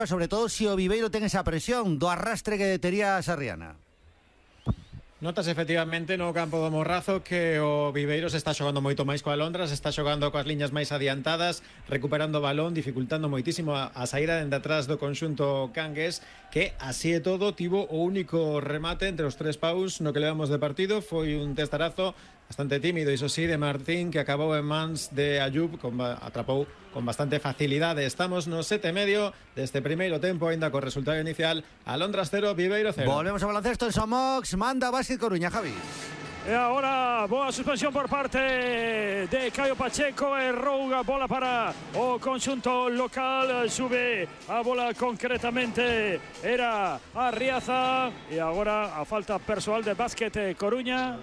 sobre todo se o Viveiro ten esa presión do arrastre que tería a Sarriana. Notas efectivamente no campo do Morrazo que o Viveiro se está xogando moito máis coa Londra, se está xogando coas liñas máis adiantadas, recuperando o balón, dificultando moitísimo a saída dende atrás do conxunto cangués, que así e todo tivo o único remate entre os tres paus no que levamos de partido. Foi un testarazo bastante tímido, iso sí, de Martín, que acabou en mans de Ayub, atrapou con bastante facilidade. Estamos no 7:30 deste primeiro tempo, ainda co resultado inicial, Alondras 0, Viveiro 0. Volvemos a baloncesto en Somox, manda Básquet Coruña, Javi. E agora boa suspensión por parte de Caio Pacheco e Rouga, bola para o conxunto local, sube a bola concretamente era a Riaza e agora a falta persoal de Básquet Coruña.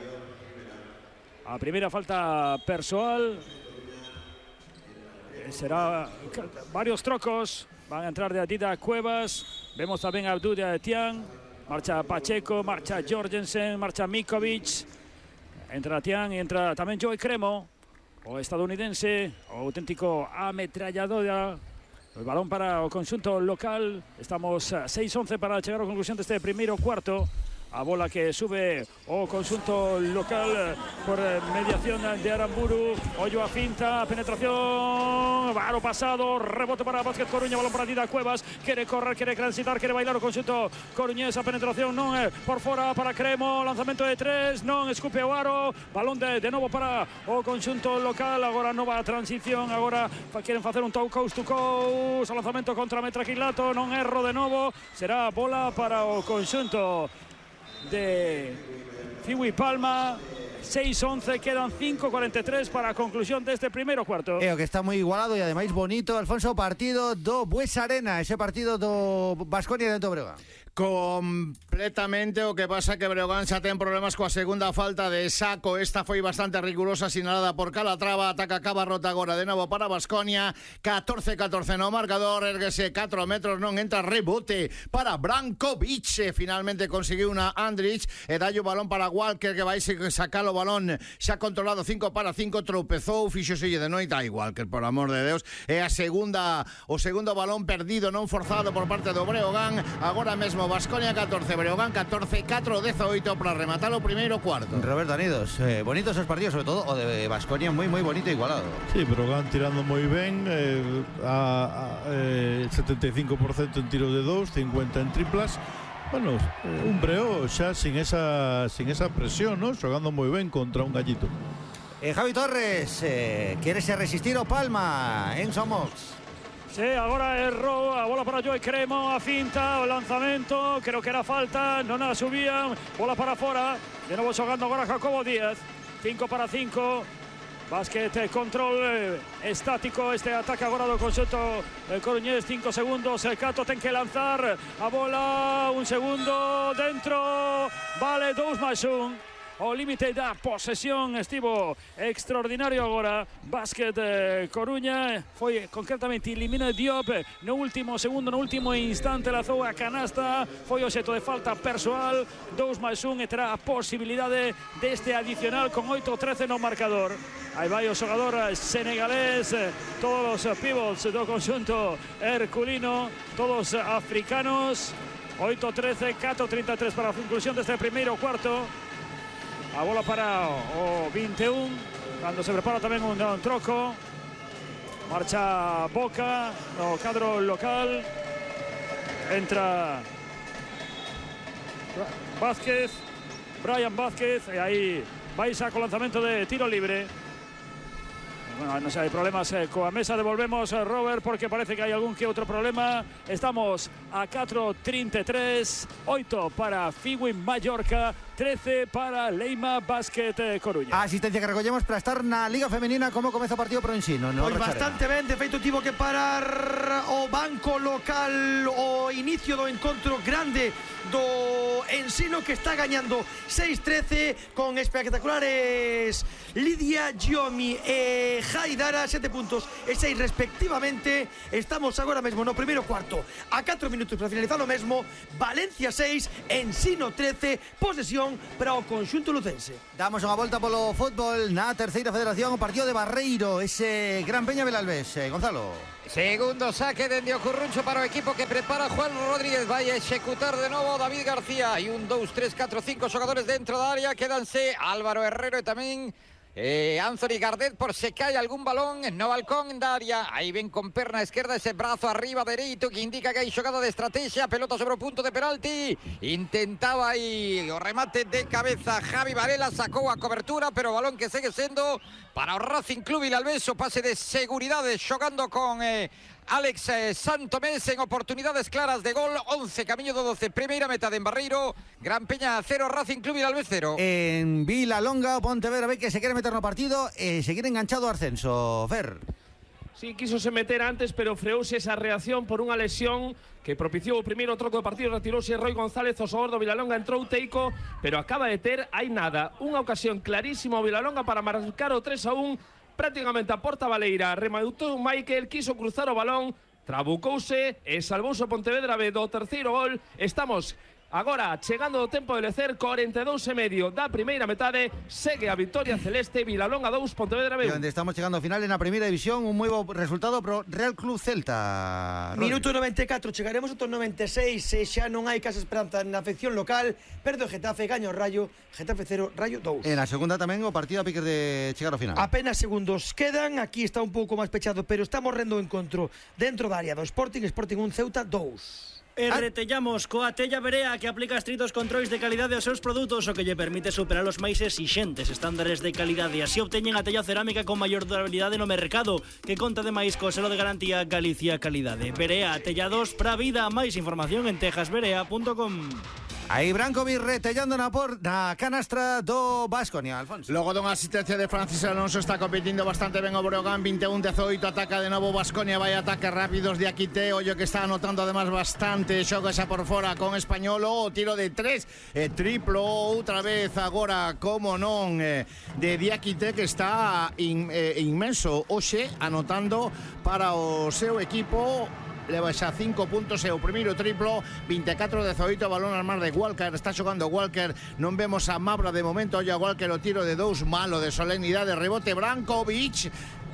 A primeira falta persoal será varios trocos, van a entrar de Adida Cuevas, vemos tamén a Abdou de Tian, marcha Pacheco, marcha Jorgensen, marcha Mikovic, entra Tian e entra tamén Joey Cremo, o estadounidense, o auténtico ametralladora. O balón para o conxunto local, estamos a 6:11 para chegar á conclusión deste primeiro cuarto. A bola que sube o conxunto local por mediación de Aramburu. Ollo a finta, penetración, varo pasado, rebote para Básquet Coruña, balón para Dida Cuevas, quere correr, quere transitar, quere bailar o conxunto coruñés. A penetración non é por fora para Cremo, lanzamento de tres, non escupe o aro, balón de novo para o conxunto local. Agora nova transición, agora queren facer un coast to coast, o lanzamento contra Metraquilato, non erro de novo, será bola para o conxunto de Fiwi Palma. 6:11, quedan 5:43 para a conclusión deste primeiro cuarto. Que está moi igualado e ademais bonito, Alfonso, partido do Buesa Arena, ese partido do Baskonia dentro do Breogán. Completamente, o que pasa que Breogán xa ten problemas coa segunda falta de Saco. Esta foi bastante rigurosa, sinalada por Calatrava. Ataca Cabarrota agora de novo para Baskonia. 14-14 no marcador, erguese 4 metros, non entra, rebote para Brankovic. Finalmente conseguiu una Andrich e dalle o balón para Walker, que vai sacar o balón xa controlado. 5-5, tropezou, fixoselle de noite. Ai, Walker, por amor de Deus. É o segundo balón perdido, non forzado por parte do Breogán. Agora mesmo Baskonia 14, Breogán 14, 4-18 para rematar o primeiro cuarto. Roberto Anidos, bonitos esos partidos, sobre todo o de Baskonia, moi bonito e igualado. Sí, Breogán tirando moi ben, 75% en tiros de 2, 50 en triplas. Bueno, un Breo xa sin esa presión, ¿no? Xogando moi ben contra un gallito. Javi Torres, quérese resistir o Palma en Somox. Sí, agora errou a bola para Joey Cremo, a finta, o lanzamento, creo que era falta, non a subían, bola para fora, de novo xogando agora Jacobo Díaz, 5-5, Básquet, control estático, este ataque agora do conxunto coruñés, 5 segundos, Cato ten que lanzar a bola, un segundo, dentro, vale 2+1. O límite da posesión estivo extraordinario agora Básquet Coruña, foi concretamente elimina Diop no último segundo, no último instante lanzou a canasta, foi obxecto de falta persoal, 2+1 e terá a posibilidade deste adicional con 8-13 no marcador. Aí vai o xogador senegalés, todos os pivots do conxunto herculino, todos africanos. 8-13, 4-33 para a conclusión deste primeiro cuarto. A bola para o 21, cando se prepara tamén un troco. Marcha Boca no cadro local. Entra Brian Vázquez, e aí vai xa co lanzamento de tiro libre. Bueno, non sei, hai problemas coa mesa, devolvemos Robert porque parece que hai algún que outro problema. Estamos a 4:33, 8 para Fiwi Mallorca, 13 para Leima Básquet Coruña. A asistencia que recollemos para estar na Liga Femenina. Como comeza o partido pro Ensino? Pois bastante ben, de feito tivo que parar o banco local o inicio do encontro grande do Ensino, que está gañando 6-13 con espectaculares Lidia Giomi e Haidara, 7 puntos e 6 respectivamente. Estamos agora mesmo no primeiro cuarto, a 4 minutos para finalizar o mesmo. Valencia 6, Ensino 13, posesión salvación para o conxunto lucense. Damos unha volta polo fútbol na terceira federación, o partido de Barreiro, ese Gran Peña Belalvés. Gonzalo. Segundo saque dende o Curruncho para o equipo que prepara Juan Rodríguez. Vai executar de novo David García. Hai 1, 2, 3, 4, 5 xogadores dentro da área. Quédanse Álvaro Herrero e tamén Anthony Gardet por se cae algún balón no balcón da área. Aí ven con perna esquerda ese brazo arriba dereito que indica que hai xogada de estrategia. Pelota sobre o punto de penalti. Intentaba aí o remate de cabeza Javi Varela, sacou a cobertura, pero o balón que segue sendo para o Racing Club Vilalbés. O pase de seguridade xogando con Alex Santomés en oportunidades claras de gol. 11 camiño do 12, primeira metade en Barreiro. Gran Peña 0, Racing Club Vilalbés 0. En Vilalonga, o Pontevedra ve que se quere meter no partido e seguir enganchado ao ascenso. Fer. Sí, quisose meter antes, pero freouse esa reacción por unha lesión que propiciou o primeiro troco do partido. Retirouse Roy González, o xogador do Vilalonga, entrou Teico, pero acaba de ter, hai nada, unha ocasión clarísima o Vilalonga para marcar o 3-1, prácticamente a porta baleira. Rematou Michael, quiso cruzar o balón, trabucouse e salvouse o Pontevedra B do terceiro gol. Estamos agora chegando do tempo de lecer, 42,5 da primeira metade. Segue a victoria celeste, Vilalonga 2, Pontevedra B. Onde estamos chegando ao final en a primeira división, un moi bo resultado pro Real Club Celta. Minuto 94, chegaremos ao 96, e xa non hai casa esperanza na afección local. Perde o Getafe, gaña o Rayo, Getafe 0, Rayo 2. En a segunda tamén o partido a piques de chegar ao final. Apenas segundos quedan, aquí está un pouco máis pechado, pero está morrendo o encontro dentro da área do Sporting 1, Ceuta 2. Retellamos coa Tella Berea, que aplica estritos controis de calidade aos seus produtos, o que lle permite superar os máis exixentes estándares de calidade. Así obteñen a tella cerámica con maior durabilidade no mercado, que conta ademais co selo de garantía Galicia Calidade. Berea, tellados pra vida. Máis información en tejasberea.com. Aí Brankovic retellando na canastra do Baskonia, Alfonso. Logo dunha asistencia de Francis Alonso, está competindo bastante ben o Breogán. 21-18, ataca de novo Baskonia. Vai ataques rápidos de Aquité, ollo que está anotando además bastante. Xoga xa por fora con Españolo, o tiro de 3, triplo outra vez agora, como non, de Diakité, que está inmenso hoxe, anotando para o seu equipo. Leva xa 5 puntos e o primeiro triplo. 24-18, balón al mar de Walker. Está xogando Walker, non vemos a Mabra de momento. Olla Walker, o tiro de 2, malo de solemnidade. Rebote Brankovic.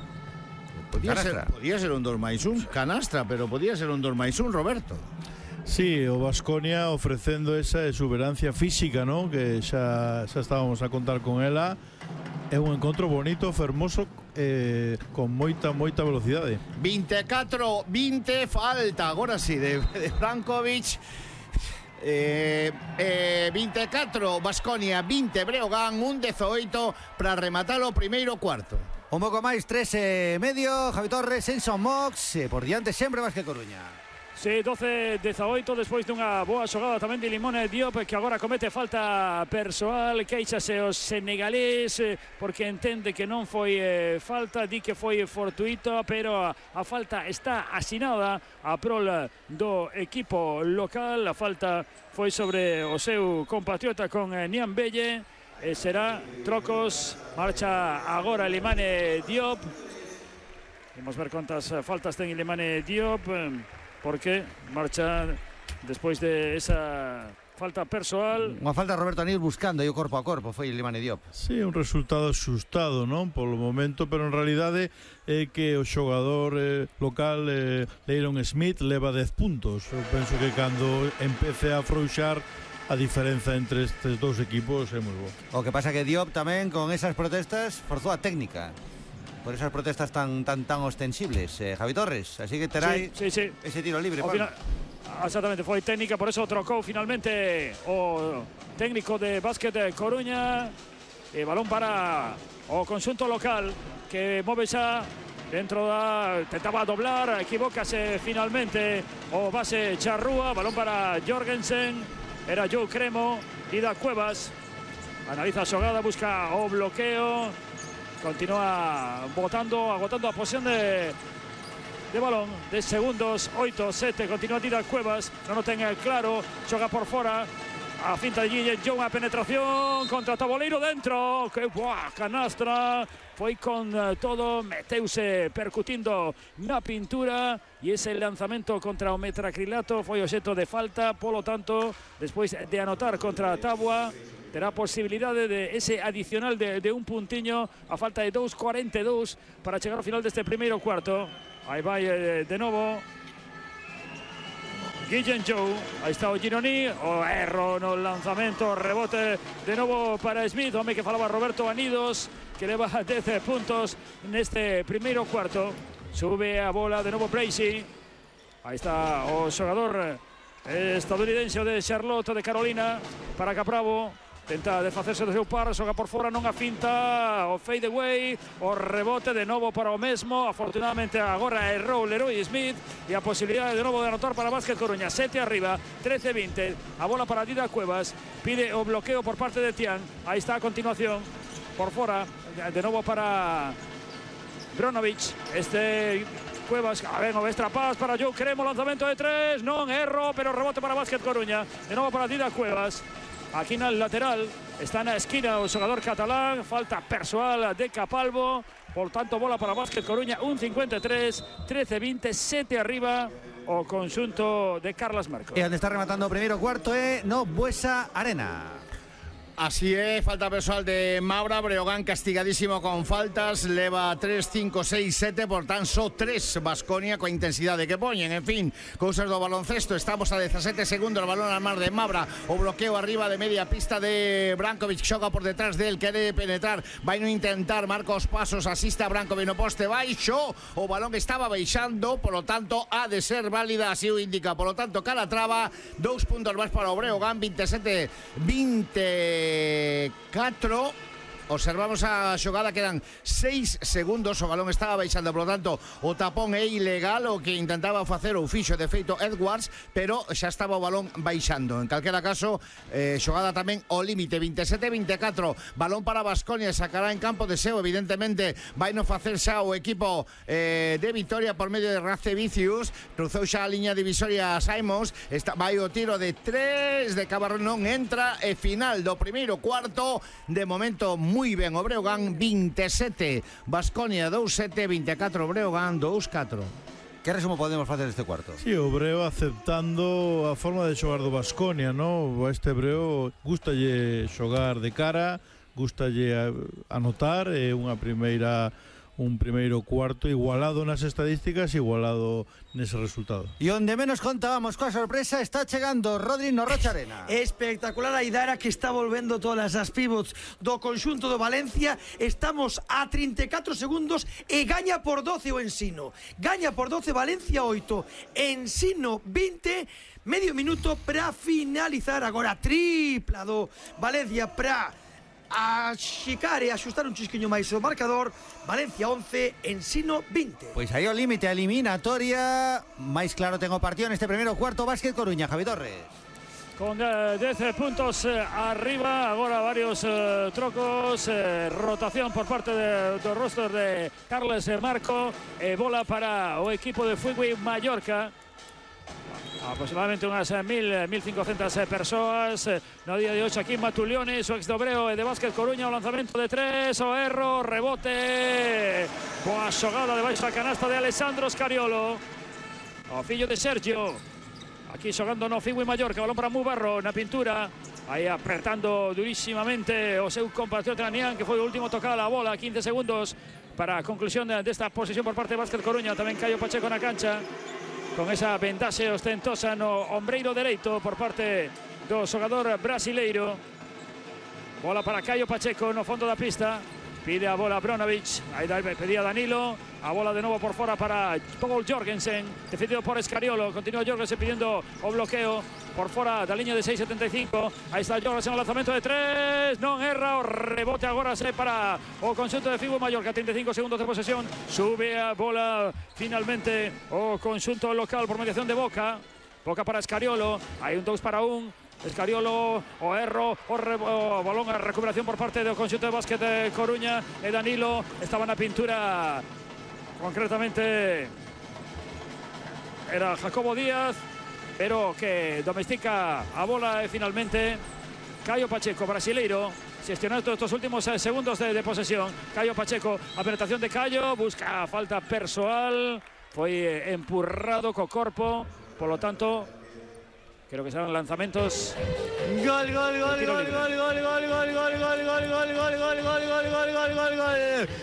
Podía ser un 2+1 canastra, pero podía ser un 2+1, Roberto. Sí, o Baskonia ofrecendo esa exuberancia física, ¿no? Que xa estábamos a contar con ela. É un encontro bonito, fermoso, con moita velocidade. 24-20, falta agora sí de Brankovic. 24 Baskonia, 20 Breogán, 1-18 para rematar o primeiro cuarto. Un pouco máis, 3 e medio. Javi Torres, Enson Mox, por diante sempre Vázquez Coruña. Sí, 12-18 despois dunha boa xogada tamén de Limone Diop, que agora comete falta persoal. Queixase o senegalés porque entende que non foi falta, di que foi fortuita, pero a falta está asinada a prol do equipo local. A falta foi sobre o seu compatriota con Nian Belle, e será trocos. Marcha agora Limane Diop. Vamos ver cuántas faltas ten Limane Diop, porque marcha despois de esa falta persoal. Unha falta Roberto Anil buscando aí o corpo a corpo, foi Limane Diop. Sí, un resultado asustado, non? Polo momento, pero en realidade é que o xogador local Leiron Smith leva 10 puntos. Eu penso que cando empece a afrouxar, a diferenza entre estes dous equipos é moi boa. O que pasa que Diop tamén con esas protestas forzou a técnica. Por esas protestas tan ostensibles, Javi Torres. Así que terai ese tiro libre. Exactamente, foi técnica, por eso trocou finalmente o técnico de Básquet de Coruña. E balón para o conxunto local, que move xa dentro da... Tentaba doblar, equivócase finalmente o base Charrúa. Balón para Jorgensen, era Joe Cremo, Dida Cuevas. Analiza a xogada, busca o bloqueo. Continúa agotando a posición de balón de segundos. 8-7, continúa Dida Cuevas, non o ten claro, xoga por fora A finta de Guille Joe, a penetración contra Taboleiro dentro. Que buah, canastra. Foi con todo, meteuse percutindo na pintura e ese lanzamento contra o metacrilato foi obxecto de falta, polo tanto, despois de anotar contra Tabua, terá posibilidade de ese adicional de un puntiño a falta de 2.42 para chegar ao final deste primeiro cuarto. Aí vai de novo Guillen Joe, aí está o Gironi, o erro no lanzamento, rebote de novo para Smith, home que falaba Roberto Anidos, que leva 10 puntos neste primeiro cuarto. Sube a bola de novo Bracey, aí está o xogador estadounidense de Charlotte de Carolina para Capravo. Tenta desfacerse do seu par, xoga por fora, non a finta, o fade away, o rebote de novo para o mesmo. Afortunadamente agora errou Leroy Smith e a posibilidade de novo de anotar para Básquet Coruña. 7 arriba, 13-20, a bola para Dida Cuevas, pide o bloqueo por parte de Tian. Aí está a continuación, por fora, de novo para Bronovic. Cuevas, ben o extra pass para Joe Cremo, lanzamento de 3, non erro, pero rebote para Básquet Coruña. De novo para Dida Cuevas. Aquí en el lateral, está na esquina o xogador catalán, falta persoal de Capalvo, por tanto bola para Básquet Coruña, 1.53, 13-20, 7 arriba o conxunto de Carlas Marcos. E onde está rematando o primeiro cuarto no Buesa Arena. Así es, falta personal de Maura. Breogán castigadísimo con faltas, leva 3, 5, 6, 7, por tan só 3 Baskonia coa intensidade que poñen. En fin, cousas do baloncesto. Estamos a 17 segundos, o balón al mar de Maura, o bloqueo arriba de media pista de Brankovic, xoga por detrás del, quere penetrar, vai no intentar, marca os pasos, asiste a Brankovic no poste baixo, o balón estaba baixando, polo tanto ha de ser válida, así o indica, polo tanto Calatrava, 2 puntos máis para o Breogán, 27-24. Observamos a xogada, quedan 6 segundos, o balón estaba baixando, por lo tanto o tapón é ilegal, o que intentaba facer o fixo de feito Edwards, pero xa estaba o balón baixando. En calquera caso, xogada tamén o límite, 27-24, balón para Baskonia, sacará en campo de Seo, evidentemente vai no facer xa o equipo de Vitoria por medio de Racevicius, cruzou xa a liña divisoria Simons, vai o tiro de 3 de Cabarrón, non entra, e final do primeiro cuarto, de momento moi ben o Breogán, 27 Baskonia 2-7, 24 Breogán 2-4. Que resumo podemos facer deste cuarto? Sí, o Breo aceptando a forma de xogar do Baskonia, ¿no? A este Breo gustalle xogar de cara, gustalle anotar, un primeiro cuarto igualado nas estadísticas, igualado nese resultado. E onde menos contábamos coa sorpresa, está chegando Rodri no Rocha Arena. Espectacular a Idara, que está volvendo todas as pivots do conxunto do Valencia. Estamos a 34 segundos e gaña por 12 o Ensino. Gaña por 12 Valencia 8, Ensino 20, medio minuto para finalizar. Agora tripla do Valencia para a xicar e axustar un chisquiño máis o marcador. Valencia 11, Ensino 20. Pois aí o límite, a eliminatoria. Máis claro ten o partido neste primeiro cuarto. Básquet Coruña, Javi Torres. Con 10 puntos arriba, agora varios trocos, rotación por parte do roster de Carles Marco, bola para o equipo de Fútbol Mallorca. Aproximadamente unhas 1.500 persoas no día de hoxe aquí en Matuliones, o ex do Breo e de Básquet Coruña, o lanzamento de 3, o erro, rebote, boa xogada debaixo da canasta de Alessandro Scariolo, o fillo de Sergio, aquí xogando no Figui Mallorca, balón para Mubarro na pintura, aí apretando durísimamente o seu compatriota Nian, que foi o último tocar a bola, 15 segundos para a conclusión desta posesión por parte de Básquet Coruña. Tamén Caio Pacheco na cancha, con esa vendaxe ostentosa no ombreiro dereito por parte do xogador brasileiro. Bola para Caio Pacheco no fondo da pista, pide a bola Bronovic, aí pedía Danilo, a bola de novo por fora para Paul Jorgensen, defendido por Scariolo, continúa Jorgensen pidiendo o bloqueo por fora da liña de 6.75, aí está Jorgensen, o lanzamento de 3, non erra, o rebote agora para o conxunto de Fútbol Mallorca, 35 segundos de posesión, sube a bola finalmente o conxunto local por mediación de Boca para Scariolo, hai un 2-1, Scariolo, o erro, o balón a recuperación por parte do conxunto de Básquet de Coruña, e Danilo estaba na pintura, concretamente era Jacobo Díaz, pero que domestica a bola finalmente Caio Pacheco, brasileiro, gestionando estos últimos segundos de posesión. Caio Pacheco, a penetración de Caio, busca falta persoal, foi empurrado co corpo, por lo tanto creo que serán lanzamientos. Gol, gol, gol, gol, gol, gol, gol, gol, gol, gol, gol, gol, gol, gol, gol, gol, gol, gol, gol, gol.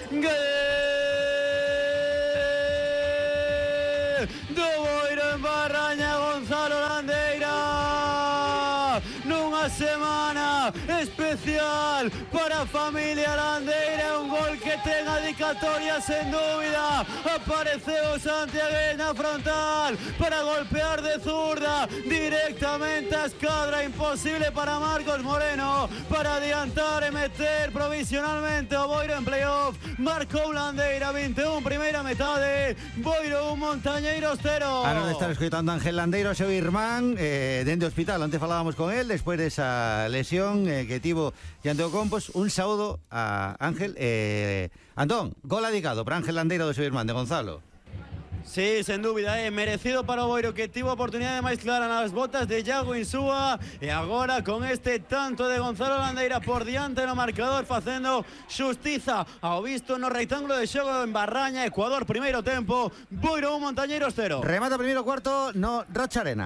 Do Boiro en Barraña, Gonzalo Landeira. Nunha semana especial para a familia Landeira, un gol que ten a dedicatoria sen dúbida. Apareceu Santiago na frontal para golpear de zurda directamente a escadra, imposible para Marcos Moreno para adiantar e meter provisionalmente o Boiro en playoff. Marcou Landeira 21 primeira metade, Boiro 1 Montañeiros 0. Ahora de estar escoitando a Ángel Landeiro, seu irmán, dende o hospital, antes falábamos con él, después de esa lesión que tivo diante do Compos. Un saúdo a Ángel. Antón, gol dedicado para Ángel Landeiro do seu irmán, de Gonzalo. Sí, sen dúbida, merecido para o Boiro, que tivo a oportunidade máis clara nas botas de Iago Insúa, e agora con este tanto de Gonzalo Landeira por diante no marcador, facendo xustiza ao visto no rectángulo de xogo en Barraña. Ecuador, primeiro tempo, Boiro 1 Montañeiros 0. Remata primeiro cuarto no Rocha Arena.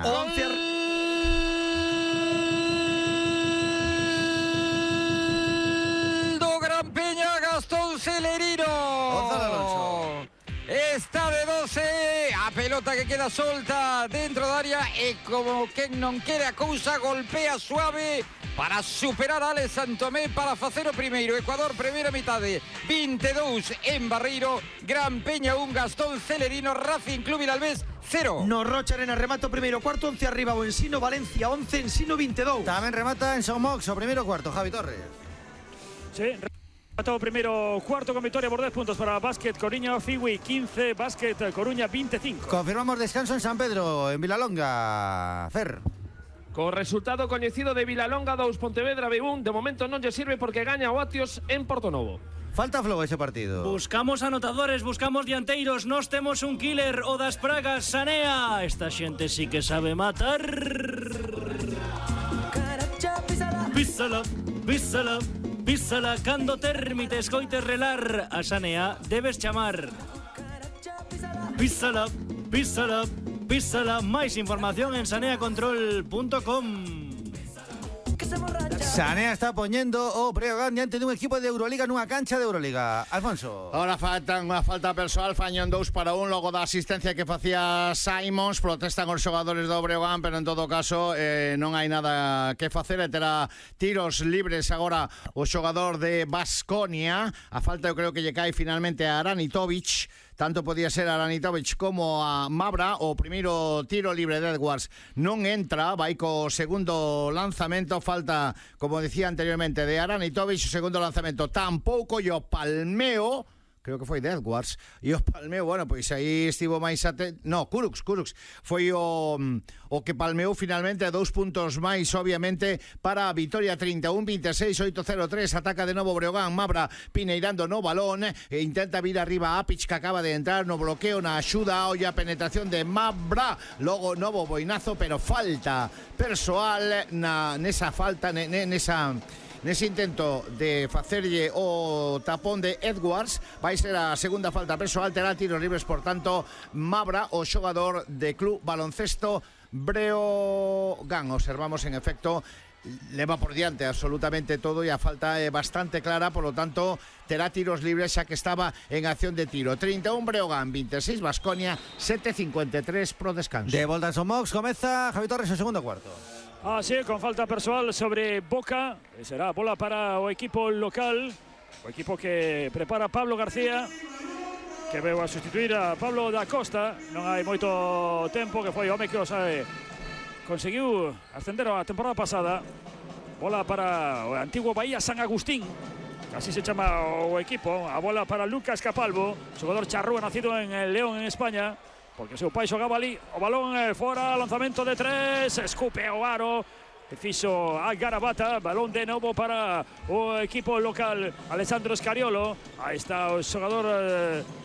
Do Gran Peña, Gastón Celerino. Gonzalo Alonso. Está de 12, a pelota que queda solta dentro da área e como que non quere a cousa, golpea suave para superar a Alex Santomé para facer o primeiro. Ecuador, primeira metade, 22 en Barreiro, Gran Peña 1, Gastón Celerino, Racing Club Vilalbés 0. No Rocha Arena remata o primeiro cuarto, 11 arriba o Ensino, Valencia 11, Ensino 22. Tamén remata en Somox o primeiro cuarto, Javi Torres. Sí, rematado primero cuarto con victoria por 10 puntos para Basket Coruña, Fiwi 15, Basket Coruña 25. Confirmamos descanso en San Pedro, en Vilalonga. Fer. Co resultado coñecido de Vilalonga 2, Pontevedra B1, de momento non lle sirve porque gaña o Atios en Portonovo. Falta flow ese partido. Buscamos anotadores, buscamos dianteiros, nos temos un killer, o das pragas, Sanea. Esta xente sí que sabe matar. Písala, písala, písala, cando termite escoites relar. A Sanea debes chamar. Písala, písala, písala. Máis información en saneacontrol.com. Sanea está poñendo o Breogán diante dun equipo de Euroliga nunha cancha de Euroliga. Alfonso. Ahora faltan unha falta persoal, fañón 2 para 1 logo da asistencia que facía Simons. Protestan os xogadores do Breogán, pero en todo caso non hai nada que facer e terá tiros libres agora o xogador de Baskonia. A falta eu creo que lle cae finalmente a Aranitovic. Tanto podía ser a Aranitovic como a Mabra. O primeiro tiro libre de Edwards non entra, vai co segundo lanzamento. Falta, como decía anteriormente, de Aranitovic. O segundo lanzamento tampouco, e o palmeo, creo que foi de Edwards, e o palmeo, bueno, pois aí estivo máis Kurucs foi o que palmeou finalmente, 2 puntos máis, obviamente, para a vitoria 31-26, 8-0-3, ataca de novo Breogán, Mabra pineirando no balón, e intenta vir arriba a Apic, que acaba de entrar no bloqueo, na axuda, olla penetración de Mabra, logo novo boinazo, pero falta persoal nesa falta, nese intento de facerlle o tapón de Edwards. Vai ser a segunda falta persoal, terá tiros libres, por tanto, Mabra, o xogador de Club Baloncesto Breogán. Observamos, en efecto, leva por diante absolutamente todo e a falta é bastante clara, por lo tanto, terá tiros libres, xa que estaba en acción de tiro. 31 Breogán, 26 Baskonia, 7:53 pro descanso. De volta a Somox, comeza Javi Torres o segundo cuarto. Así, con falta persoal sobre Boca, será bola para o equipo local, o equipo que prepara Pablo García, que veo a sustituir a Pablo da Costa. Non hai moito tempo, que foi o home que conseguiu ascender a temporada pasada. Bola para o antigo Bahía San Agustín, que así se chama o equipo. A bola para Lucas Capalvo, xogador charrúa, nacido en León, en España, porque seu pai xogaba ali. O balón fora, lanzamento de 3, escupe o aro, que fixo a Garabata. Balón de novo para o equipo local, Alessandro Scariolo. Aí está o xogador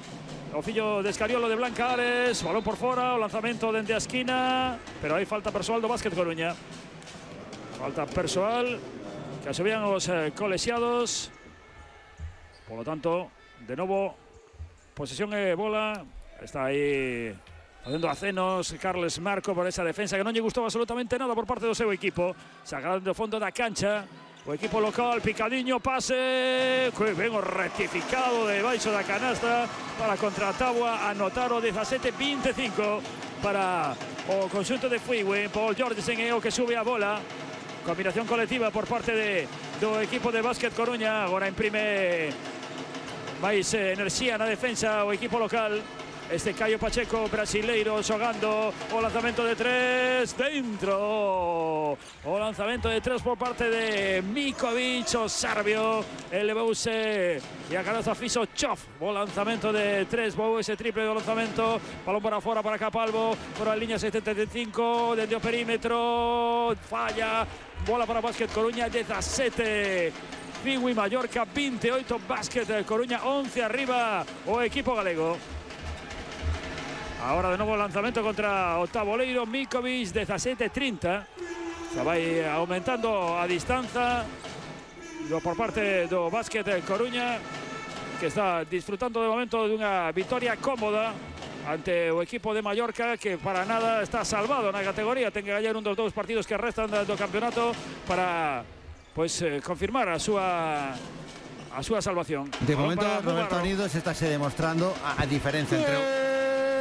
o fillo de Escariolo de Blanca Ares, balón por fora, o lanzamento dende a esquina, pero hai falta persoal do Básquet Coruña. Falta persoal, que asubían os colexiados. Por lo tanto, de novo, posesión e bola. Está aí facendo acenos Carles Marco por esa defensa que non lle gustou absolutamente nada por parte do seu equipo. Sacando do fondo da cancha o equipo local, picadiño, pase, que ben o rectificado debaixo da canasta para contra Tabua, anotar o 17-25 para o conxunto de Fuiwe. Paul Jorgensen é o que sube a bola. Combinación colectiva por parte do equipo de Básquet Coruña. Agora imprime máis enerxía na defensa o equipo local. Este Caio Pacheco, brasileiro, xogando o lanzamento de tres, dentro. O lanzamento de tres por parte de Mikovic, o serbio. Elevouse e a canasta fixo Chof. O lanzamento de tres, vou ese triple do lanzamento. Balón para fora para Capalvo, por a línea 75, dende o perímetro. Falla, bola para Básquet Coruña, 17. Fiwi Mallorca, 28, Básquet Coruña, 11 arriba o equipo galego. Ahora de novo o lanzamento contra o taboleiro Mikovic, 17-30. Se vai aumentando a distanza por parte do Básquet Coruña, que está disfrutando de momento dunha victoria cómoda ante o equipo de Mallorca, que para nada está salvado na categoría. Ten que gañar un dos dous partidos que restan do campeonato para confirmar a súa salvación. De momento, Roberto Anidos está se demostrando a diferencia entre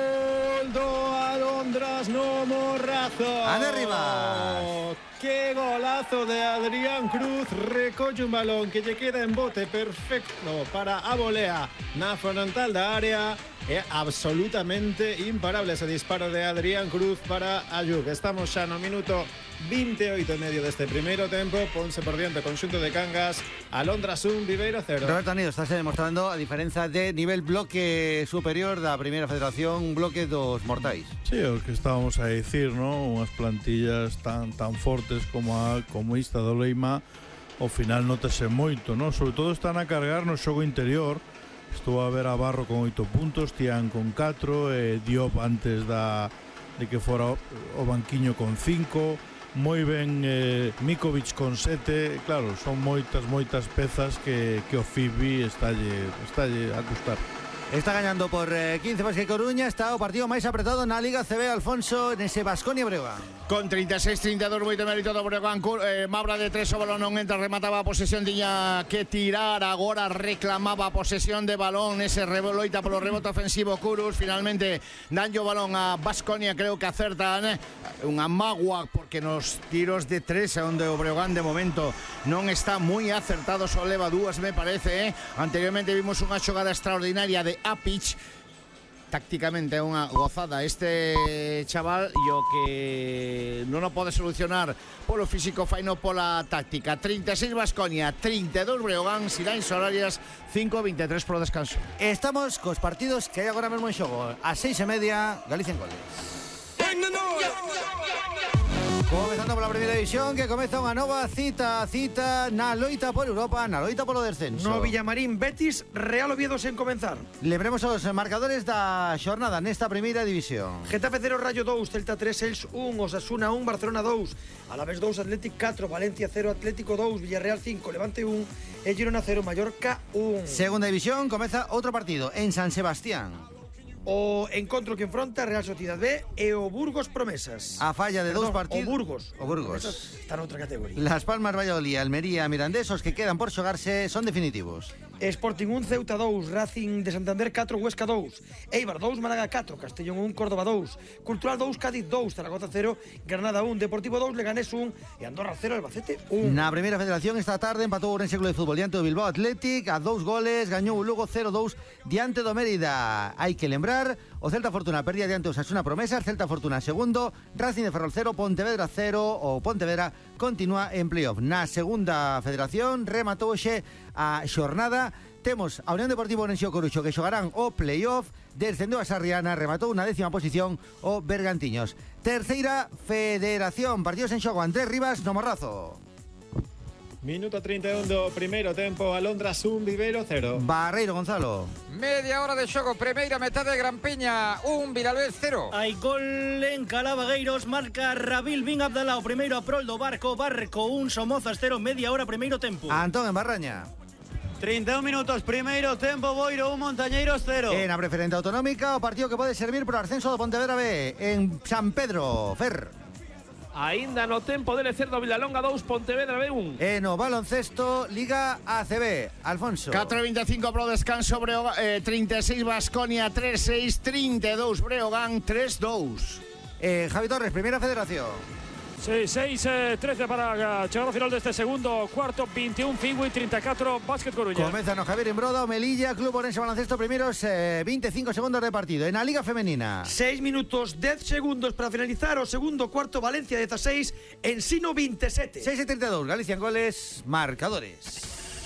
Alondras no Morrazo. ¡Ande arriba! ¡Qué golazo de Adrián Cruz! Recolle un balón que lle queda en bote perfecto para a volea na frontal da área. É absolutamente imparable ese disparo de Adrián Cruz para Ayuk. Estamos xa no minuto 28 e medio deste primeiro tempo. Ponse por diante conxunto de Cangas. Alondras 1, Viveiro 0. Roberto Anido, está demostrando a diferenza de nivel bloque superior da Primeira Federación, un bloque dos mortais. Sí, o que estábamos a dicir, ¿no? Unhas plantillas tan fortes como esta do Leima, ao final notase moito, ¿no? Sobre todo están a cargar no xogo interior. Estou a ver a Barro con 8 puntos, Tian con 4, Diop antes de que fora o banquiño con 5, moi ben Mikovic con 7. Claro, son moitas pezas que o Fibi estalle a custar. Está gañando por 15 Básquet Coruña. Está o partido máis apretado na Liga CB, Alfonso, nese Baskonia Breogán. Con 36-32, moito mérito do Breogán. Mabra de 3, o balón non entra, remataba a posesión, tiña que tirar, agora reclamaba a posesión de balón, ese loita polo rebote ofensivo Kurus. Finalmente danlle o balón a Baskonia, creo que acertan unha magua, porque nos tiros de 3 onde o Breogán de momento non está moi acertado, só leva dúas, me parece. Anteriormente vimos unha xogada extraordinaria de Apic. Tácticamente é unha gozada este chaval, e o que non o pode solucionar polo físico faino pola táctica. 36 Baskonia, 32 Breogán, Siráns horarias 5:23 pro descanso. Estamos cos partidos que hai agora mesmo en xogo. A 6:30, Galicia en goles. Comezando pola Primeira División, que comeza unha nova cita na loita por Europa, na loita polo descenso. No Villamarín, Betis, Real Oviedo sen comenzar. Lembremos os marcadores da xornada nesta Primeira División. Getafe 0, Rayo 2, Celta 3, Els 1, Osasuna 1, Barcelona 2, Alavés 2, Atlético 4, Valencia 0, Atlético 2, Villarreal 5, Levante 1, e Girona 0, Mallorca 1. Segunda División, comeza outro partido en San Sebastián. O encontro que enfronta Real Sociedad B e o Burgos Promesas. A falla de dous partidos. O Burgos. Está noutra categoría. Las Palmas, Valladolid, Almería, Mirandés, os que quedan por xogarse son definitivos. Sporting 1, Ceuta 2, Racing de Santander 4, Huesca 2, Eibar 2, Málaga 4, Castellón 1, Córdoba 2, Cultural 2, Cádiz 2, Zaragoza 0, Granada 1, Deportivo 2, Leganés 1 e Andorra 0, Albacete 1. Na Primeira Federación esta tarde empatou o Ourense Club de Fútbol diante do Bilbao Athletic a 2 goles, gañou o Lugo 0-2 diante do Mérida. Hai que lembrar, o Celta Fortuna perdía diante o Osasuna Promesas, Celta Fortuna segundo, Racing de Ferrol 0, Pontevedra 0, o Pontevedra continúa en playoff. Na Segunda Federación rematou hoxe a xornada. Temos a Unión Deportiva Ourense e o Coruxo que xogarán o playoff. Descendeu a Sarriana, rematou na 10ª posición o Bergantiños. Terceira Federación, partidos en xogo, Andrés Rivas no Morrazo. Minuto 31 do primeiro tempo, Alondras 1, Viveiro 0. Barreiro, Gonzalo. Media hora de xogo, primeira metade, Gran Peña 1, Vilalbés 0. Hai gol en Calabagueiros, marca Rabil Bin Abdalá, o primeiro a prol do Barco 1, Somozas 0, media hora, primeiro tempo. Antón, en Barraña. 31 minutos, primeiro tempo, Boiro 1, Montañeiros 0. En a preferente autonómica, o partido que pode servir pro ascenso do Pontevedra B. En San Pedro, Fer. Ainda no tempo de Lecer do Vilalonga 2, Pontevedra B1. En o baloncesto, Liga ACB, Alfonso. 4:25 pro descanso, 36 Baskonia 3-6, 32 Breogán 3-2. Javi Torres, Primera Federación. 6-13 para chegar ao final deste segundo cuarto, 21 Fingui, 34 Básquet Coruña. Comeza no Javier Embroda, o Melilla, Club Orense Baloncesto, primeros 25 segundos de partido. En la Liga Femenina. 6 minutos 10 segundos para finalizar o segundo cuarto, Valencia 16, Ensino 27. 6:32, Galicia en goles, marcadores.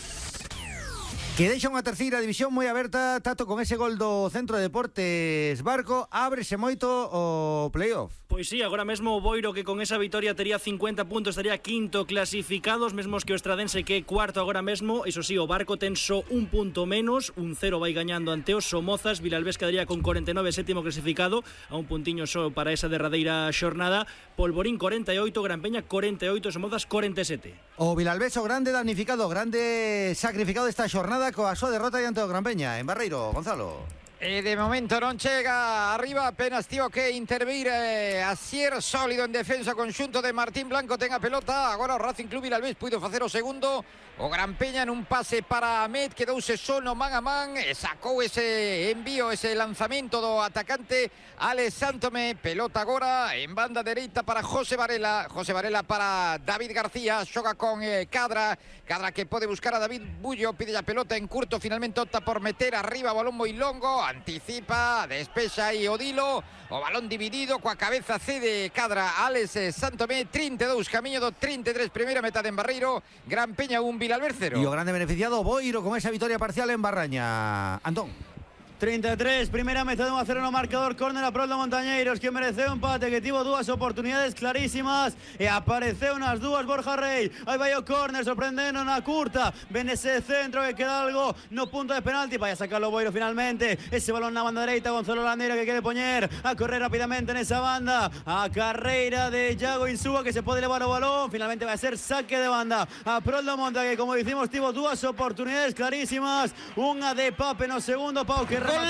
Que deixa unha terceira división moi aberta, Tato, con ese gol do Centro de Deportes Barco, ábrese moito o playoff. Pois sí, agora mesmo o Boiro, que con esa vitoria tería 50 puntos, estaría quinto clasificados, mesmos que o Estradense, que é cuarto agora mesmo. Iso sí, o Barco ten só un punto menos, un 0 vai gañando ante os Somozas. Vilalbés quedaría con 49, sétimo clasificado, a un puntiño só para esa derradeira xornada. Polvorín 48, Gran Peña 48, Somozas 47. O Vilalbés, o grande damnificado, grande sacrificado esta xornada coa súa derrota diante do Gran Peña. En Barreiro, Gonzalo. De momento non chega arriba, apenas tivo que intervir Asier, sólido en defensa, conxunto de Martín Blanco, ten a pelota, agora o Racing Club Vilalbés puido facer o segundo, o Gran Peña en un pase para Ahmed, quedouse só no man a man, sacou ese envío, ese lanzamento do atacante Alex Santome, pelota agora en banda dereita para José Varela para David García, xoga con Cadra que pode buscar a David Bullo, pide a pelota en curto, finalmente opta por meter arriba, balón moi longo, anticipa, despexa aí Odilo, o balón dividido, coa cabeza cede Cadra, Alex Santome, 32, camiño do 33, primeira metade en Barreiro, Gran Peña 1, Vilalbés 0. E o grande beneficiado Boiro con esa vitoria parcial en Barraña. Antón. 33, primeira metade 1-0 no marcador, córner a prol do Montañeiros, que mereceu empate, que tivo dúas oportunidades clarísimas e apareceu nas dúas Borja Rey. Aí vai o córner, sorprendendo na curta, ven ese centro que queda algo no punto de penalti, vai a sacarlo Boiro finalmente, ese balón na banda dereita, Gonzalo Landeiro que quere poñer a correr rapidamente nesa banda, a carreira de Iago Insúa que se pode levar o balón, finalmente vai a ser saque de banda a prol do Monta, que como dicimos tivo dúas oportunidades clarísimas, unha de Pape no segundo pau que Lazo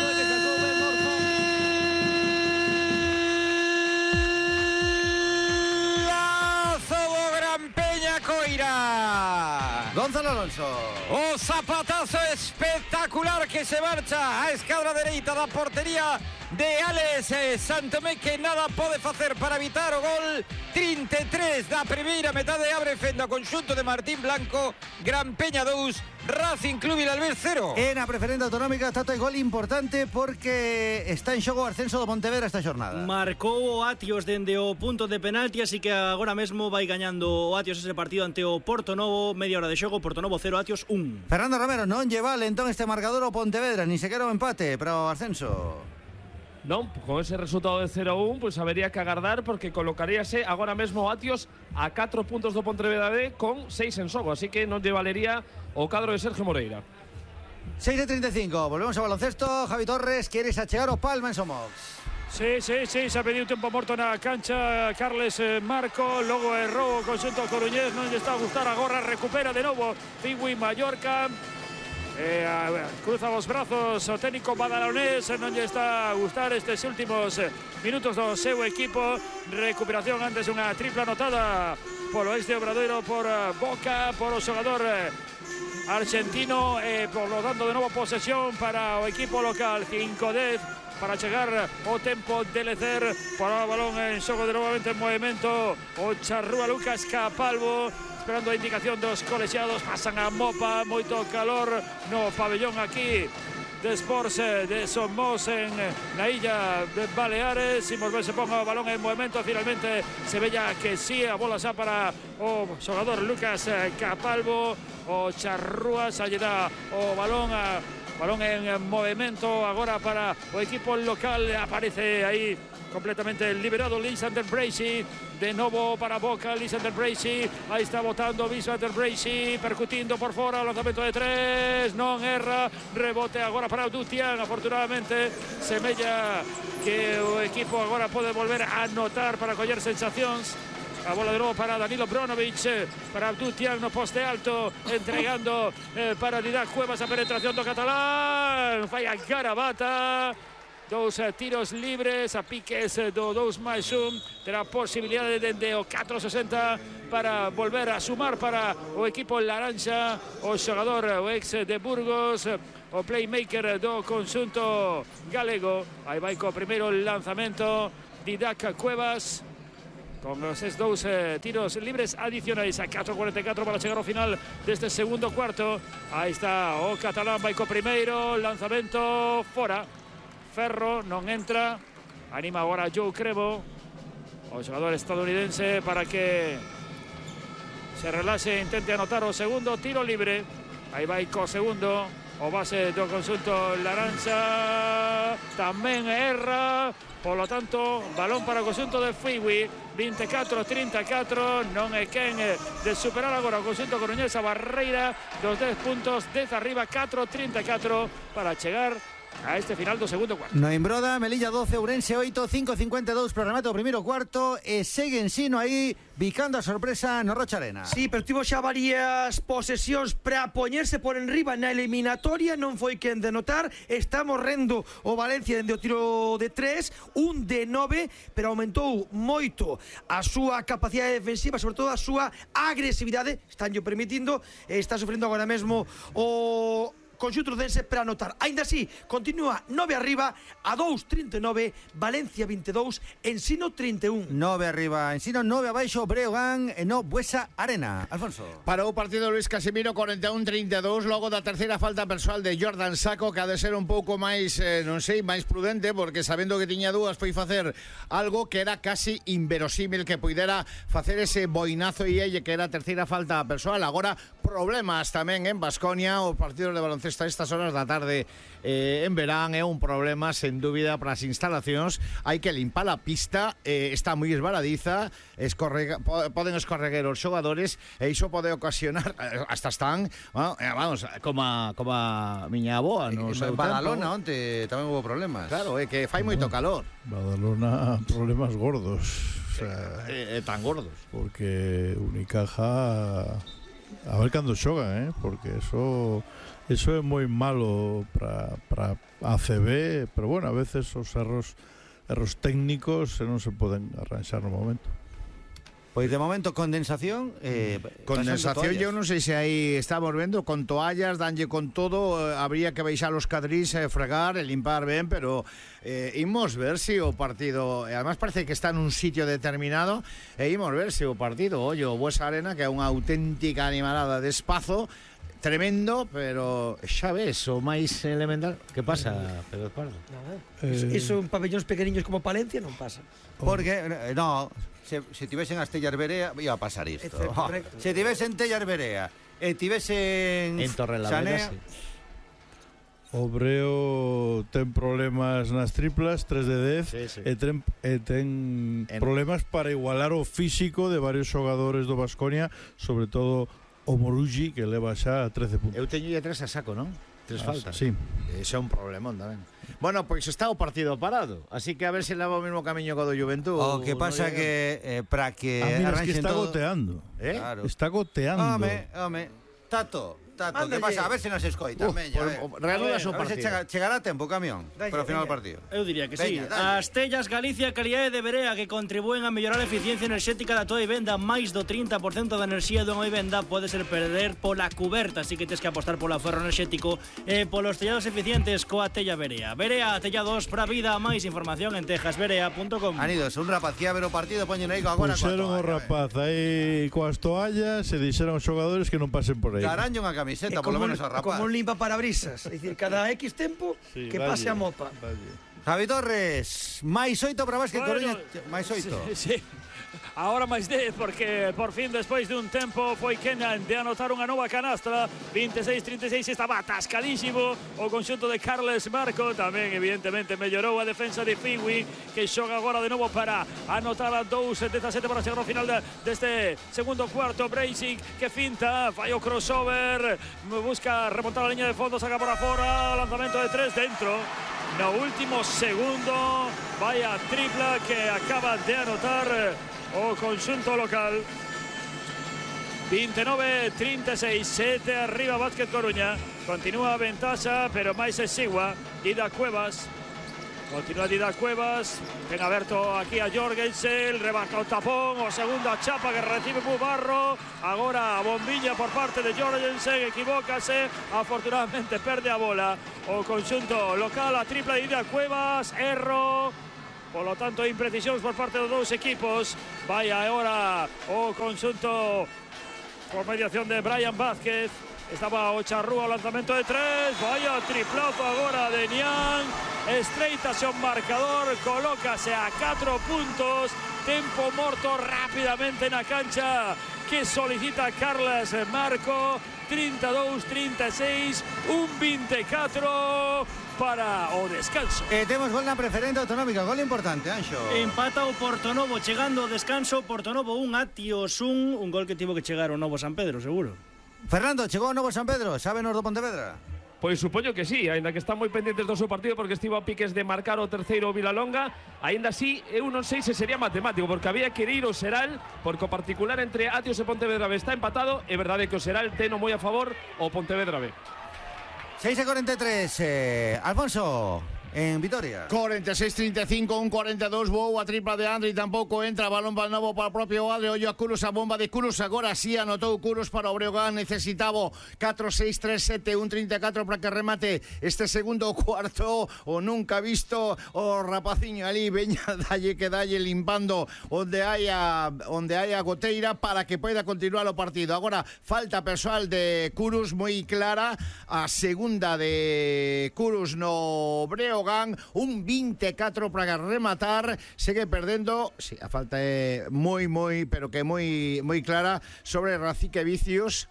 do Gran Peña Coira. Gonzalo Alonso. O zapatazo espectacular que se marcha a escadra dereita da portería de Alex Santome, que nada pode facer para evitar o gol. 33 da primeira metade, abre fenda conxunto de Martín Blanco, Gran Peña 2, Racing Club Vilalbés 0. En a preferente autonómica, Tato, gol importante porque está en xogo o ascenso do Pontevedra esta xornada. Marcou o Atios dende o punto de penalti, así que agora mesmo vai gañando o Atios ese partido ante o Portonovo, media hora de xogo, Portonovo 0, Atios 1. Fernando Romero, non lle vale entón este marcador o Pontevedra, ni sequera o empate para o ascenso. Non, con ese resultado de 0-1, pues habería que agardar, porque colocaríase agora mesmo Atios a 4 puntos do Pontevedra B con 6 en xogo, así que non lle valería o cadro de Sergio Moreira. 6:35, volvemos ao baloncesto. Javi Torres, queres achegar o Palma en Somox? Sí, se ha pedido tiempo morto na cancha Carles Marco, logo errou o conxunto coruñés, non lle está a gustar agora, recupera de novo Pingüín Mallorca. Cruza os brazos o técnico badalonés, non lle está a gustar estes últimos minutos do seu equipo. Recuperación antes unha tripla anotada polo ex de Obradoiro, por Boca, por o xogador argentino, por lo tanto de novo posesión para o equipo local. 5-10 para chegar o tempo de Lecer, para o balón en xogo de novamente en movimento o Charrúa Lucas Capalvo, esperando a indicación dos colexiados. Pasan a Mopa, moito calor no pabellón aquí de Sports de Somos na illa de Baleares. Imos ver se ponga o balón en movimento, finalmente se vella que sí, a bola xa para o xogador Lucas Capalvo. O Charrúa xa lle dá o balón balón en movimento agora para o equipo local. Aparece aí completamente liberado Lisander Bracey, de novo para Boca, Lisander Bracey, aí está botando Lisander Bracey, percutindo por fora, lanzamento de 3, non erra, rebote agora para Abdutian, afortunadamente semella que o equipo agora pode volver a anotar para coller sensacións. A bola de novo para Danilo Bronovic, para Abdutian no poste alto, entregando para Didac Cuevas, a penetración do catalán, falla Garabata. Dous tiros libres a piques do 2+1, terá posibilidade dende o 4.60 para volver a sumar para o equipo laranxa, o xogador, o ex de Burgos, o playmaker do conxunto galego. Aí vai co primeiro lanzamento Didac Cuevas, con esos dous tiros libres adicionais a 4.44 para chegar ao final deste segundo cuarto. Aí está o catalán, vai co primeiro lanzamento fora. Ferro non entra, anima agora Joe Cremo, o xogador estadounidense, para que se relaxe e intente anotar o segundo tiro libre. Aí vai co segundo, o base do conxunto laranxa, tamén erra, polo tanto, balón para o conxunto de Friwi, 24-34, non é quen de superar agora o conxunto coruñés a barreira dos 10 puntos, 10 arriba, 4-34 para chegar a este final do segundo cuarto. No Imbroda, Melilla 12, Ourense 8, 5.52 para remate o primeiro cuarto e segue Ensino aí bicando a sorpresa no Rocha Arena. Sí, pero tivo xa varias posesións para poñerse por enriba na eliminatoria, non foi quen de notar. Está morrendo o Valencia dende o tiro de 3, un de 9, pero aumentou moito a súa capacidade defensiva, sobre todo a súa agresividade, están yo permitindo, está sufrindo agora mesmo o conxunto dense para anotar. Ainda así, continúa 9 arriba a 2.39, Valencia 22, Ensino 31. 9 arriba, Ensino 9 abaixo, Breogán e no Buesa Arena. Alfonso. Para o partido Luis Casimiro 41-32, logo da terceira falta persoal de Jordan Sacco, que ha de ser un pouco máis, non sei, máis prudente, porque sabendo que tiña dúas foi facer algo que era casi inverosímil que puidera facer ese boinazo e que era a terceira falta persoal. Agora, problemas tamén en Baskonia, o partido de baloncesto a estas horas da tarde en verán é un problema sen dúbida para as instalacións. Hai que limpar a pista, está moi esbaradiza, poden escorreguer os xogadores e iso pode ocasionar, hasta están vamos, como a miña aboa no seu Badalona onte tamén hubo problemas. Claro, é que fai moito calor. Badalona, problemas gordos, o sea, tan gordos, porque Unicaja a ver cando xogan, porque eso é moi malo para ACB, pero bueno, a veces os erros técnicos non se poden arranxar no momento. Pois de momento condensación, condensación, eu non sei se aí estamos vendo con toallas, danlle con todo, habría que baixar os cadrís, fregar e limpar ben, pero imos ver se o partido, e además parece que está nun sitio determinado, e imos ver se o partido, o Buesa Arena, que é unha auténtica animalada de espazo tremendo, pero xa ves, o máis elemental. Que pasa, Pedro Pardo? Iso en pabellóns pequeniños como Palencia non pasa. Porque, no, se tivesen as Tellas Berea, iba a pasar isto. Se tivesen Tellas Berea e tivesen en Torrelavega, sí. O Breo ten problemas nas triplas, 3 de 10, sí. e ten problemas para igualar o físico de varios xogadores do Baskonia, sobre todo o Morugi, que leva xa 13 puntos. Eu teño 3 a saco, non? 3 faltas. Sí. Ese é un problemón tamén. Bueno, pois está o partido parado, así que a ver se leva o mesmo camiño co do Juventud. O que pasa no que para que arranxen que está todo... goteando. Claro. Está goteando. Home, Tato, que pasa? A ver se nos escoita. Reanudas o partido. Chegará a tempo o camión para o final do partido. Eu diría que sí. As Tellas Galicia, calidade de Berea, que contribúen a mellorar a eficiencia enerxética da tua vivenda. Máis do 30% da enerxía dunha vivenda pode ser perder pola cuberta, así que tens que apostar polo aforro enerxético e polos tellados eficientes coa Tella Berea. Berea, tellados pra vida. Máis información en tejasberea.com. Anidos, un rapaz que a ver o partido, poñen aí agora puxeron o rapaz aí coas toallas e dixeron aos xogadores que non pasen por aí. Caraño unha camiseta, polo menos a rapaz. Como un limpa parabrisas, é dicir, cada X tempo sí, que pase a mopa. Javi Torres, máis 8 para Vázquez Coruña, máis 8. Sí. Agora máis 10, porque por fin despois dun tempo foi Kenan de anotar unha nova canastra. 26-36, estaba atascadísimo o conxunto de Carles Marco. Tamén evidentemente mellorou a defensa de Fiwi, que xoga agora de novo para anotar a 2-17 para chegar ao final deste segundo cuarto. Breisic que finta, fai o crossover, busca remontar a liña de fondo, saca para fora, lanzamento de 3 dentro. No último segundo, vaya tripla que acaba de anotar o conxunto local. 29-36, 7 arriba Vázquez Coruña. Continúa a ventaxa, pero máis exigua Dida Cuevas. Continúa Dida Cuevas, ten aberto aquí a Jorgensen, rebata o tapón, o segunda chapa que recibe Bubarro. Agora a bombilla por parte de Jorgensen, equivócase, afortunadamente perde a bola o conxunto local. A tripla de Dida Cuevas, erro, por lo tanto imprecisións por parte dos dous equipos. Vaya agora o conxunto por mediación de Brian Vázquez. Estaba o Charrúa, o lanzamento de 3, vaya triplazo agora de Niang, estreitase o marcador, colócase a 4 puntos, tempo morto rapidamente na cancha que solicita Carles Marco. 32-36, un 24 para o descanso. Temos gol na preferente autonómica, gol importante, Anxo. Empata o Portonovo, chegando ao descanso, Portonovo 1, Atios 1, un gol que tivo que chegar o novo San Pedro, seguro. Fernando, chegou o novo San Pedro, sábenos do Pontevedra? Pois supoño que sí, aínda que están moi pendentes do seu partido porque estivo a piques de marcar o terceiro Vilalonga. Aínda así, eu non sei se sería matemático, porque había que ir o Seral, porque o particular entre Atios e Pontevedra B está empatado. É verdade que o Seral teno moi a favor o Pontevedra B. 6-43, Alfonso, en Vitoria. 46-35, un 42, boa tripla de Andri, tampouco entra, balón para novo para o propio Adri, ollo a Curus, a bomba de Curus, agora sí anotou Curus para o Breogán, necesitaba 4-6-3-7, un 34 para que remate este segundo cuarto, o nunca visto o rapaciño ali, veña dalle que dalle limpando onde hai a goteira para que poida continuar o partido. Agora falta persoal de Curus moi clara, a segunda de Curus no Breogán, un 24 para rematar, segue perdendo, sí, a falta é moi, pero que moi clara sobre Racevicius,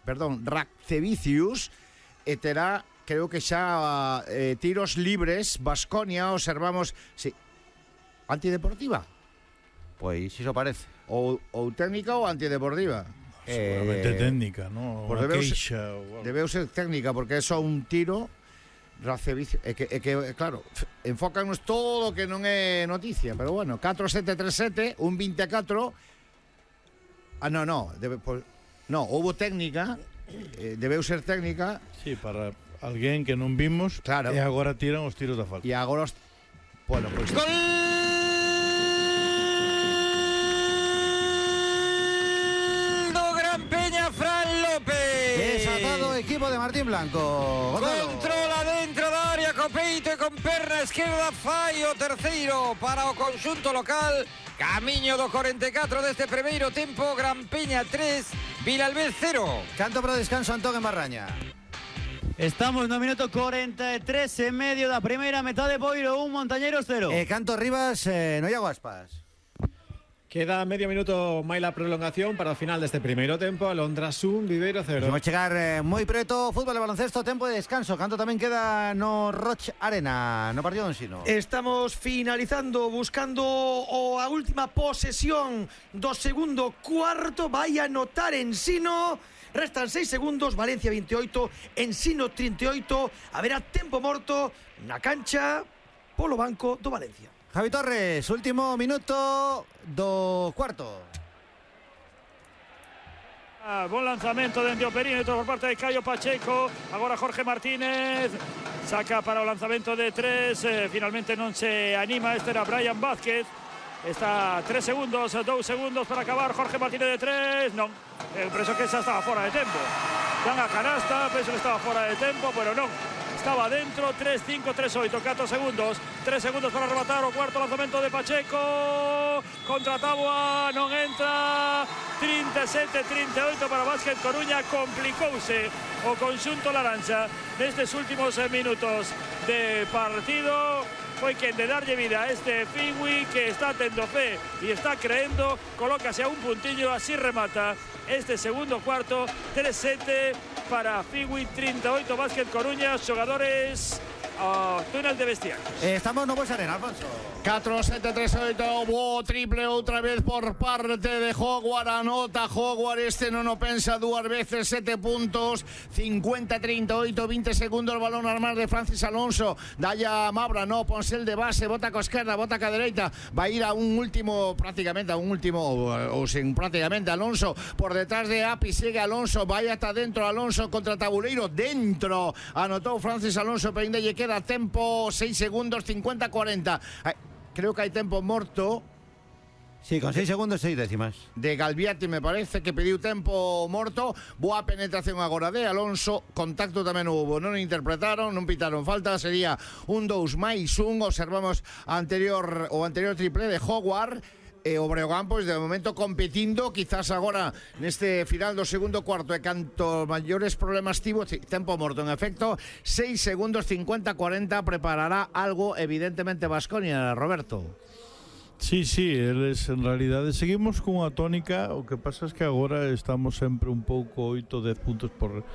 e terá, creo que xa tiros libres. Baskonia, observamos, sí, antideportiva. Pois iso parece. Ou técnica ou antideportiva. Seguramente técnica, ¿no? Pues debeu ser técnica, porque é só un tiro. Racevicio, que claro, enfócanos todo que non é noticia, pero bueno, 4-7-3-7, un 24. Houbo técnica, debeu ser técnica. Sí, para alguén que non vimos, claro. E agora tiran os tiros da falta. E agora bueno, pois ¡Gol! Do Gran Peña, Fran López. Desatado equipo de Martín Blanco. Gonzalo. Controla dentro da área co peito e con perna esquerda, fai o terceiro para o conxunto local. Camiño do 44 deste primeiro tempo. Gran Peña 3, Vilalbés 0. Canto para o descanso, Antón en Barraña. Estamos no minuto 43 e medio da primeira metade. Boiro 1, Montañeiros 0. Canto Rivas, Noiago Aspas. Queda medio minuto máis la prolongación para o final deste primeiro tempo. Alondras 1, Viveiro 0. Vamos chegar moi preto. Fútbol e baloncesto, tempo de descanso. Canto tamén queda no Roch Arena, no partido de Ensino. Estamos finalizando, buscando a última posesión do segundo cuarto. Vai a anotar Ensino. Restan 6 segundos, Valencia 28, Ensino 38. Haberá tempo morto na cancha polo banco do Valencia. Javi Torres, último minuto do cuarto. Buen lanzamento dende o perímetro por parte de Caio Pacheco. Agora Jorge Martínez saca para o lanzamento de 3. Finalmente non se anima. Este era Brian Vázquez. Está 3 segundos, 2 segundos para acabar. Jorge Martínez de 3. Non, penso que xa estaba fora de tempo. Dan a canasta, penso que estaba fora de tempo, pero non. Estaba dentro, 3-5, 3-8, 4 segundos. 3 segundos para rematar o cuarto lanzamento de Pacheco. Contra Taboa, non entra. 37-38 para Vázquez Coruña. Complicouse o conxunto laranxa nestes últimos minutos de partido. foi quen de darlle vida a este Fingui, que está tendo fe e está creendo, colócase a un puntillo, así remata este segundo cuarto. 3-7 para Fingui, 38 Básquet Coruña, xogadores ao túnel de vestiarios. Estamos no Bues Arena, Alfonso. 4-7-3-8, bo triple outra vez por parte de Howard, anota Howard, este non o pensa dúas veces, 7 puntos, 50-38, 20 segundos, el balón al mar de Francis Alonso, dalla Mabra, no, Ponsel de base, bota co esquerda, bota ca dereita, va a ir a un último, prácticamente o sin prácticamente, Alonso por detrás de Api, sigue Alonso, vaya hasta dentro, Alonso contra Tabuleiro, dentro, anotó Francis Alonso, pero ainda lle queda tempo, 6 segundos, 50-40. Creo que hai tempo morto. Sí, con 6 segundos, 6 décimas. De Galbiati, me parece, que pediu tempo morto. Boa penetración agora de Alonso. Contacto tamén hubo. Non interpretaron, non pitaron falta. Sería un 2 máis 1. Observamos o anterior triple de Howard. O Breogán, pois, de momento competindo, quizás agora neste final do segundo cuarto, e canto maiores problemas tivo, tempo morto, en efecto, 6 segundos, 50-40, preparará algo, evidentemente, Baskonia, Roberto. Sí, eles en realidade seguimos cunha tónica, o que pasa é que agora estamos sempre un pouco 8-10 puntos por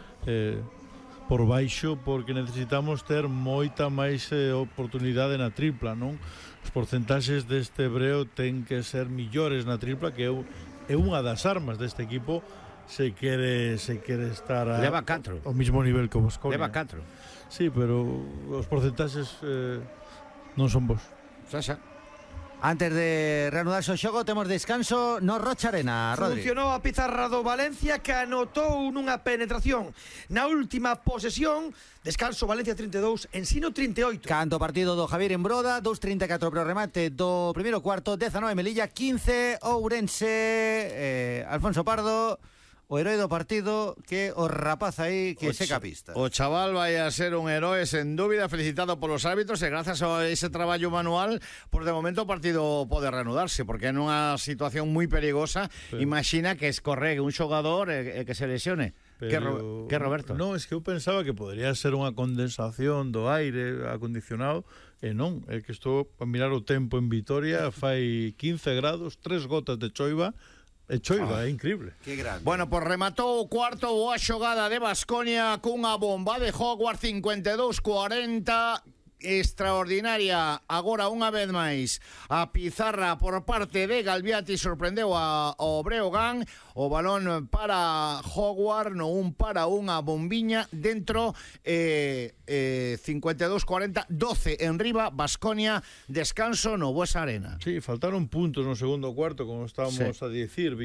baixo, porque necesitamos ter moita máis oportunidade na tripla, non? Os porcentaxes deste Breo ten que ser millores na tripla, que é unha das armas deste equipo se quere estar leva 4 ao mismo nivel que o Baskonia. Leva 4. Sí, pero os porcentaxes non son bons. Xa. Antes de reanudarse o xogo, temos descanso no Rocha Arena, Rodri. Funcionou a pizarra do Valencia, que anotou nunha penetración na última posesión. Descanso Valencia 32, Ensino 38. Canto partido do Javier Embroda, 2:34 pro remate do primeiro cuarto, 19 Melilla, 15 Ourense. Alfonso Pardo, o heroe do partido, que o rapaz aí que seca a pista. O chaval vai a ser un heroe, sen dúbida, felicitado polos árbitros, e gracias a ese traballo manual, por de momento o partido pode reanudarse, porque é nunha situación moi perigosa. Pero imagina que escorregue un xogador e que se lesione. Pero que Roberto? Non, es que eu pensaba que podría ser unha condensación do aire acondicionado, e non, é que estou a mirar o tempo en Vitoria, fai 15 grados, 3 gotas de choiva. É choiva, é increíble. Que grande. Bueno, pues rematou o cuarto, boa xogada de Baskonia cunha bomba de Howard, 52-40. Extraordinaria agora unha vez máis a pizarra por parte de Galbiati, sorprendeu ao Breogán, o balón para Howard, no un para unha bombiña dentro, 52-40, 12 en riba Baskonia, descanso no Bues Arena. Sí, faltaron puntos no segundo cuarto, como estábamos a dicir,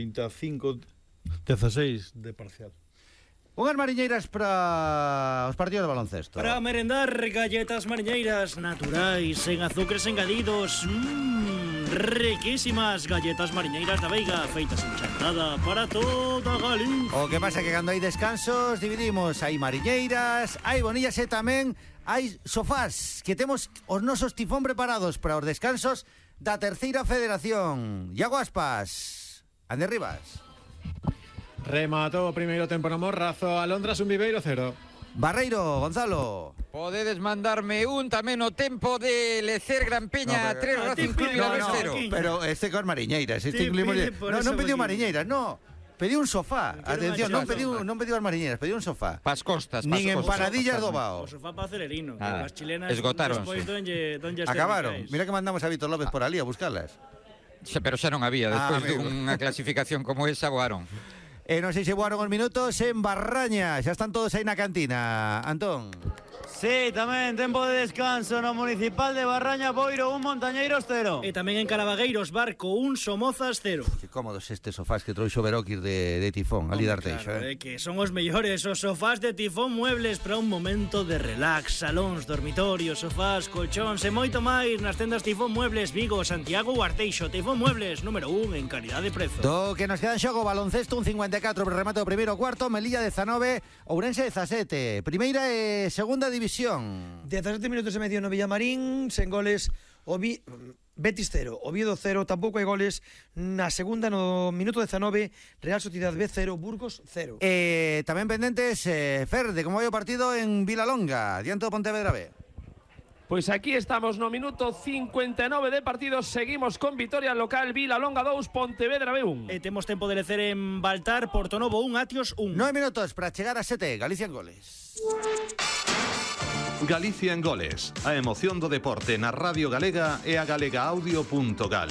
25-16 de parcial. Unhas mariñeiras para os partidos de baloncesto. Para merendar, galletas mariñeiras naturais, sen azúcares engadidos. Riquísimas galletas mariñeiras da Veiga, feitas en chantada para toda Galicia. O que pasa que cando hai descansos dividimos, hai mariñeiras, hai bonillas e tamén hai sofás, que temos os nosos tifón preparados para os descansos da Terceira Federación. Iago Aspas, Ander Rivas. Rematou o primeiro tempo no Morrazo, Alondras 1 Viveiro 0. Barreiro, Gonzalo. Podedes mandarme un tamén o tempo de Lecer Gran Peña, 3 Racing Club Vilaves 0. Pero este con mariñeiras, non pediu mariñeiras, no. Pediu un sofá. Atención, non pediu as mariñeiras, pediu un sofá. Pas costas, nin empanadillas do Bao. O sofá para celerino, as chilenas esgotaron. Acabaron. Mira que mandamos a Víctor López por ali a buscarlas. Pero xa non había, despois dunha clasificación como esa, voaron. Non sei se voaron os minutos en Barraña. Xa están todos aí na cantina. Antón. Sí, tamén tempo de descanso no Municipal de Barraña, Boiro 1, Montañeiros 0. E tamén en Calabagueiros, Barco 1, Somozas 0. Que cómodos estes sofás que trouxo Veroquis de Tifón, ali de Arteixo. Que son os mellores, os sofás de Tifón Muebles para un momento de relax, salóns, dormitorios, sofás, colchóns e moito máis nas tendas Tifón Muebles, Vigo, Santiago ou Arteixo. Tifón Muebles, número 1 en calidad de prezo. Do que nos queda en xogo, baloncesto, un 54 por remate do primeiro cuarto, Melilla 19, Ourense 17. Primeira e segunda división. 17 minutos e medio no Villamarín, sen goles. Betis 0, Oviedo 0, tampouco hai goles na segunda no minuto 19, Real Sociedad B 0, Burgos 0. Tamén pendentes, Fer, de como vai o partido en Vilalonga, diante do Pontevedra B. Pois aquí estamos no minuto 59 de partido. Seguimos con vitoria local, Vilalonga 2, Pontevedra B1. E temos tempo de lecer en Baltar, Portonovo 1, Atios 1. 9 minutos para chegar a 7, Galicia en goles. Galicia en goles, a emoción do deporte na Radio Galega e a galegaaudio.gal.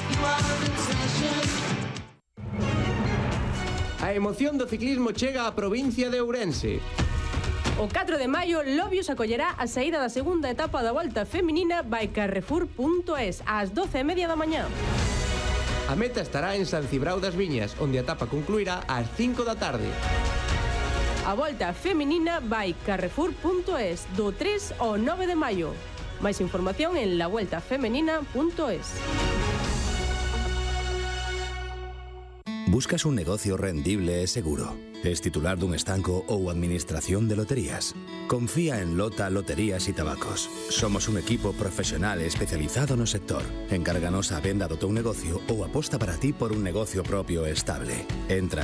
A emoción do ciclismo chega á provincia de Ourense. O 4 de maio, Lobios acollerá a saída da segunda etapa da Volta Feminina by Carrefour.es ás 12:30 da mañá. A meta estará en San Cibrao das Viñas, onde a etapa concluirá ás 5 da tarde. A Volta Feminina by Carrefour.es do 3 ao 9 de maio. Máis información en lavueltafemenina.es. Buscas un negocio rendible e seguro. Es titular dun estanco ou administración de loterías. Confía en Lota Loterías y Tabacos. Somos un equipo profesional especializado no sector. Encárganos a venda do teu negocio ou aposta para ti por un negocio propio e estable. Entra